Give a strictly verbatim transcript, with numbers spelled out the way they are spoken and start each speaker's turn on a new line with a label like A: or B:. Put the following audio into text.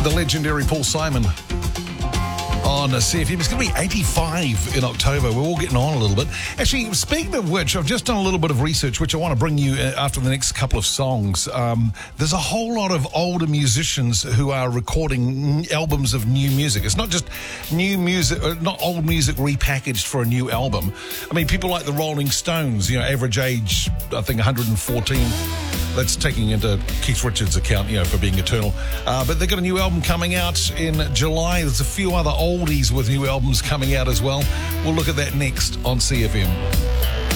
A: the legendary Paul Simon on C F M. It's going to be eighty-five in October. We're all getting on a little bit. Actually, speaking of which, I've just done a little bit of research, which I want to bring you after the next couple of songs. Um, there's a whole lot of older musicians who are recording albums of new music. It's not just new music, not old music repackaged for a new album. I mean, people like the Rolling Stones, you know, average age, I think, one hundred fourteen. That's taking into Keith Richards' account, you know, for being eternal. Uh, but they've got a new album coming out in July. There's a few other oldies with new albums coming out as well. We'll look at that next on C F M.